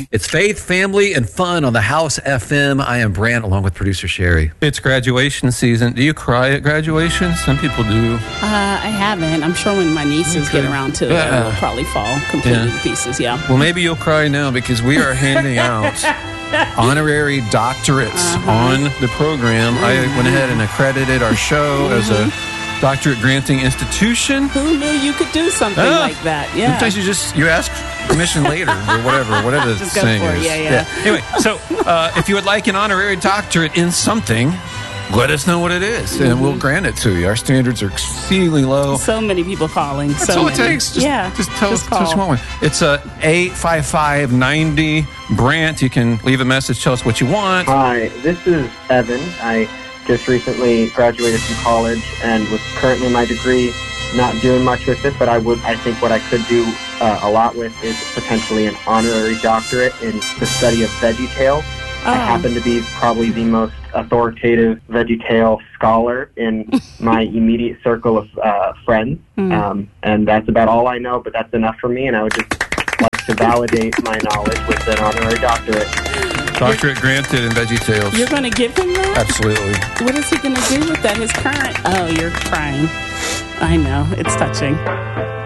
It's faith, family, and fun on the House FM. I am Brant, along with producer Sherry. It's graduation season. Do you cry at graduation? Some people do. I haven't. I'm sure when my nieces get around to it, it'll probably fall completely to pieces, Well, maybe you'll cry now because we are handing out honorary doctorates on the program. I went ahead and accredited our show as a doctorate granting institution. Who knew you could do something like that? Yeah. Sometimes you ask permission later or whatever the just go saying for it. is. Yeah. Anyway, so if you would like an honorary doctorate in something, let us know what it is, and we'll grant it to you. Our standards are exceedingly low. So many people calling. That's all it takes. Just tell us what one. It's 855-90 Brant. You can leave a message. Tell us what you want. Hi, this is Evan. I just recently graduated from college and with currently my degree, not doing much with it, but I think what I could do a lot with is potentially an honorary doctorate in the study of VeggieTales. I happen to be probably the most authoritative VeggieTale scholar in my immediate circle of friends, and that's about all I know, but that's enough for me, and I would just like to validate my knowledge with an honorary doctorate. Doctorate granted in VeggieTales. You're going to give him that? Absolutely. What is he going to do with that? His current... Oh, you're crying. I know. It's touching.